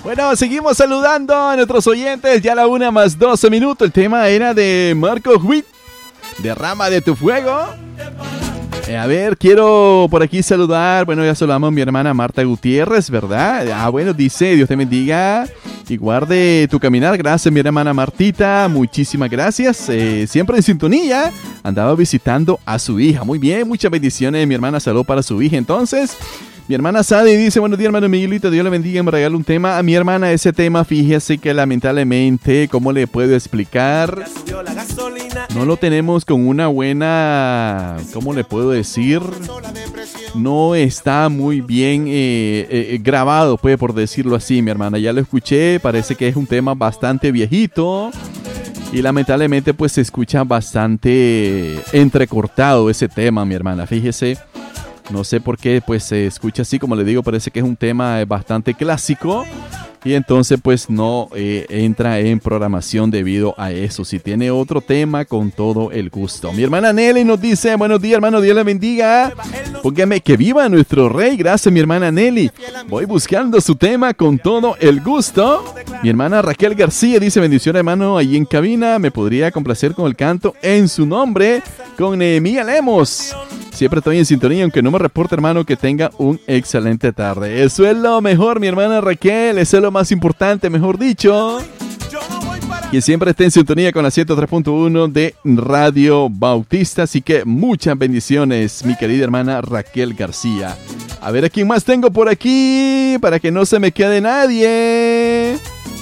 Bueno, seguimos saludando a nuestros oyentes. Ya la 1:12. El tema era de Marco Witt, Derrama de tu fuego. A ver, quiero por aquí saludar. Bueno, ya saludamos a mi hermana Marta Gutiérrez, ¿verdad? Bueno, dice, Dios te bendiga y guarde tu caminar. Gracias, mi hermana Martita. Muchísimas gracias. Siempre en sintonía. Andaba visitando a su hija. Muy bien, muchas bendiciones, mi hermana. Salud para su hija. Entonces, mi hermana Sadi dice, buenos días, hermano Miguelito, Dios le bendiga, me regala un tema. A mi hermana ese tema, fíjese que lamentablemente, ¿cómo le puedo explicar? No lo tenemos con una buena, ¿cómo le puedo decir? No está muy bien grabado, pues, por decirlo así, mi hermana. Ya lo escuché, parece que es un tema bastante viejito. Y lamentablemente, pues, se escucha bastante entrecortado ese tema, mi hermana, fíjese. No sé por qué, pues se escucha así, como le digo, parece que es un tema bastante clásico y entonces pues no entra en programación debido a eso. Si tiene otro tema, con todo el gusto. Mi hermana Nelly nos dice, buenos días, hermano, Dios le bendiga. Póngame que viva nuestro rey. Gracias, mi hermana Nelly. Voy buscando su tema con todo el gusto. Mi hermana Raquel García dice, bendición, hermano, ahí en cabina. Me podría complacer con el canto En su nombre con Nehemia Lemos. Siempre estoy en sintonía, aunque no me reporte, hermano, que tenga un excelente tarde. Eso es lo mejor, mi hermana Raquel. Eso es lo más importante, mejor dicho. Que siempre esté en sintonía con la 103.1 de Radio Bautista. Así que muchas bendiciones, mi querida hermana Raquel García. A ver a quién más tengo por aquí, para que no se me quede nadie.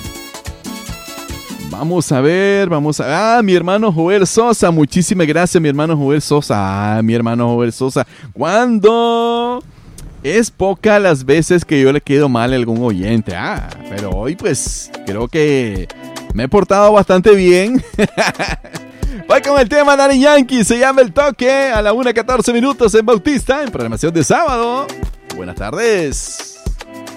Vamos a ver. Mi hermano Joel Sosa. Muchísimas gracias, mi hermano Joel Sosa. Mi hermano Joel Sosa. ¿Cuándo? Es poca las veces que yo le quedo mal a algún oyente. Pero hoy pues creo que me he portado bastante bien. Voy con el tema Daddy Yankee. Se llama El Toque. A la 1:14 en Bautista, en programación de sábado. Buenas tardes.